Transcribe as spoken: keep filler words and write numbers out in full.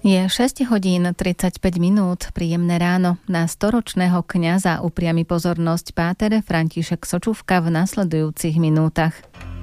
Je šesť hodín tridsaťpäť minút, príjemné ráno. Na storočného kňaza upriami pozornosť páter František Sočúvka v nasledujúcich minútach.